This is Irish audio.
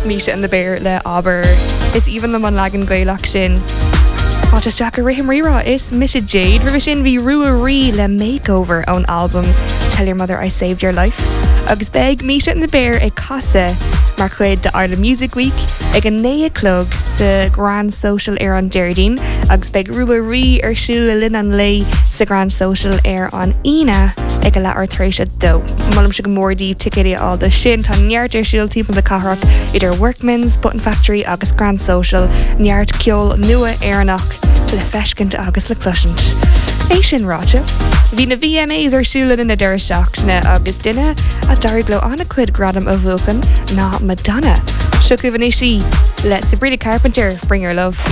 Misha and the Bear le aber is even the man lagan gaelach sin. Fátas Jack a rihim rira is Misha Jade revision vi ruari le makeover on album Tell Your Mother I Saved Your Life. Agus beg Misha and the Bear e casa mar chuid de Ireland Music Week ag an nea clog sa Grand Social Air an Deirdín agus beg ruari siúla lin an lei sa Grand Social Air an Ina ag a lear tréisio do. Malum si go mórdíb ticketí all de sin tá neart siúl típ an de carach idir Workman's, Button Factory agus Grand Social neart ceol nua airnach le fescint agus le clushant. É sin ráte. Bhí na VMAs siúla in na deir seachna agus duine a dariglo anna cuid gradam a bhuachan ná Madonna. Siúca bhané si le Sabrina Carpenter, Bring Your Love.